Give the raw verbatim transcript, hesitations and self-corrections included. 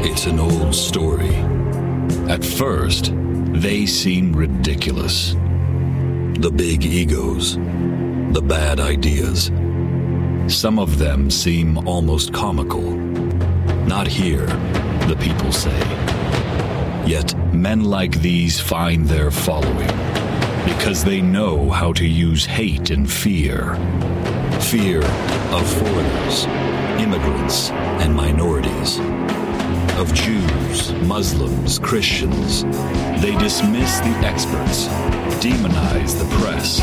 It's an old story. At first, they seem ridiculous. The big egos, the bad ideas. Some of them seem almost comical. Not here, the people say. Yet men like these find their following because they know how to use hate and fear. Fear of foreigners, immigrants, and minorities. Of Jews, Muslims, Christians. They dismiss the experts, demonize the press,